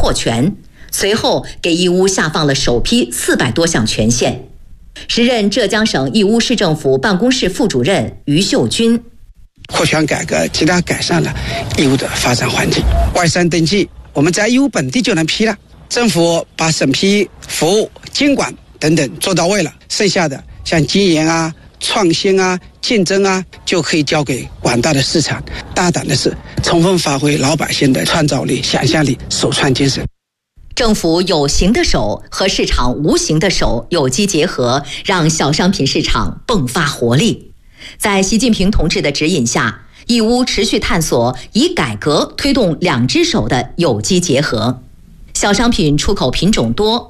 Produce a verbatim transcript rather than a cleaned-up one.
扩权，随后给义乌下放了首批四百多项权限。时任浙江省义乌市政府办公室副主任于秀军。 扩权改革极大改善了义乌的发展环境，外商登记我们在义乌本地就能批了，政府把审批、服务、监管等等做到位了，剩下的像经营啊、创新啊、竞争啊，就可以交给广大的市场。大胆的是，充分发挥老百姓的创造力、想象力、首创精神。 政府有形的手和市场无形的手有机结合，让小商品市场迸发活力。在习近平同志的指引下，义乌持续探索以改革推动两只手的有机结合。小商品出口品种多，